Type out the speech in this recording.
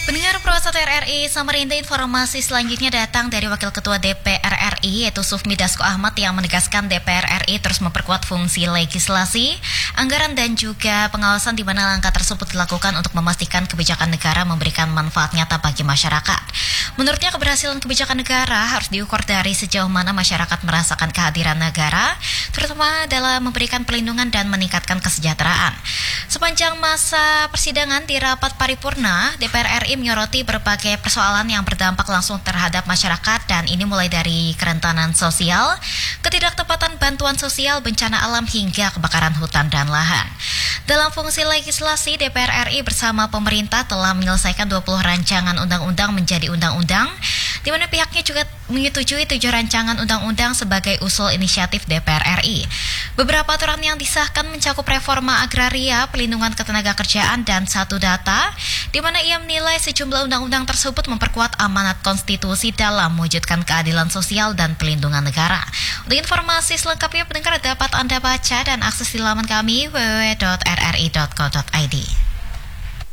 Pendengar Pro1 RRI, Samarinda, informasi selanjutnya datang dari Wakil Ketua DPR RI yaitu Sufmi Dasko Ahmad yang menegaskan DPR RI terus memperkuat fungsi legislasi, anggaran dan juga pengawasan di mana langkah tersebut dilakukan untuk memastikan kebijakan negara memberikan manfaat nyata bagi masyarakat. Menurutnya keberhasilan kebijakan negara harus diukur dari sejauh mana masyarakat merasakan kehadiran negara, terutama dalam memberikan perlindungan dan meningkatkan kesejahteraan. Sepanjang masa persidangan di rapat paripurna, DPR RI menyoroti berbagai persoalan yang berdampak langsung terhadap masyarakat dan ini mulai dari kerentanan sosial, ketidaktepatan bantuan sosial, bencana alam hingga kebakaran hutan dan lahan. Dalam fungsi legislasi, DPR RI bersama pemerintah telah menyelesaikan 20 rancangan undang-undang menjadi undang-undang, di mana pihaknya juga menyetujui 7 rancangan undang-undang sebagai usul inisiatif DPR RI. Beberapa aturan yang disahkan mencakup reforma agraria, pelindungan ketenagakerjaan, dan satu data, di mana ia menilai sejumlah undang-undang tersebut memperkuat amanat konstitusi dalam mewujudkan keadilan sosial dan pelindungan negara. Untuk informasi selengkapnya, pendengar dapat Anda baca dan akses di laman kami www.rri.co.id.